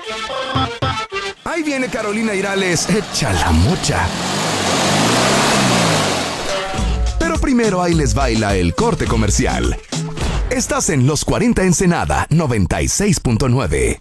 Ahí viene Carolina Irales, echa la mocha. Pero primero ahí les baila el corte comercial. Estás en Los 40 Ensenada 96.9.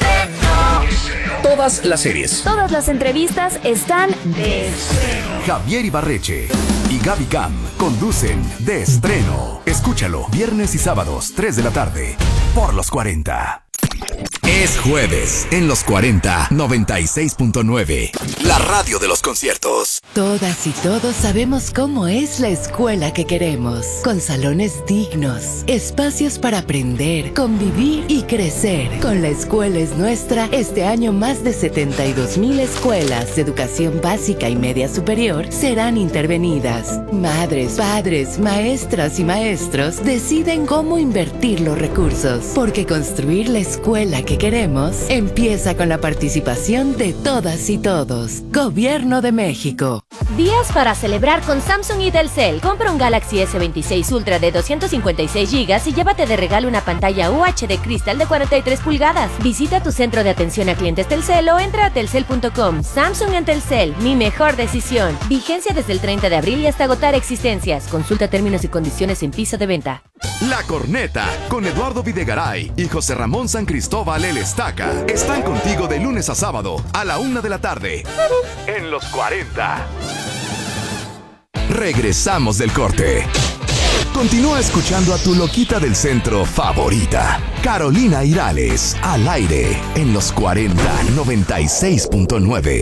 Todas las series, todas las entrevistas están de estreno. Javier Ibarreche y Gaby Cam conducen De Estreno. Escúchalo viernes y sábados 3 de la tarde por Los 40. Es jueves en Los 40 96.9, la radio de los conciertos. Todas y todos sabemos cómo es la escuela que queremos, con salones dignos, espacios para aprender, convivir y crecer. Con La Escuela es Nuestra, este año más de 72,000 escuelas de educación básica y media superior serán intervenidas. Madres, padres, maestras y maestros deciden cómo invertir los recursos, porque construir la escuela que queremos empieza con la participación de todas y todos. Gobierno de México. Días para celebrar con Samsung y Telcel. Compra un Galaxy S26 Ultra de 256 GB y llévate de regalo una pantalla UHD Crystal de 43 pulgadas. Visita tu centro de atención a clientes Telcel o entra a telcel.com. Samsung en Telcel, mi mejor decisión. Vigencia desde el 30 de abril y hasta agotar existencias. Consulta términos y condiciones en piso de venta. La Corneta, con Eduardo Videgaray y José Ramón San Cristóbal El Estaca, están contigo de lunes a sábado a la 1 de la tarde en Los 40. Regresamos del corte. Continúa escuchando a tu loquita del centro favorita, Carolina Irales, al aire en Los 40 96.9.